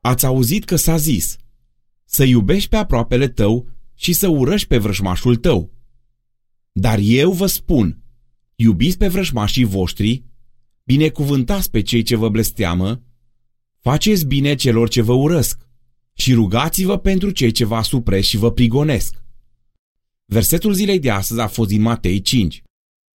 Ați auzit că s-a zis: să iubești pe aproapele tău și să urăști pe vrăjmașul tău. Dar eu vă spun, iubiți pe vrăjmașii voștri, binecuvântați pe cei ce vă blesteamă, faceți bine celor ce vă urăsc și rugați-vă pentru cei ce vă asupresc și vă prigonesc. Versetul zilei de astăzi a fost din Matei 5.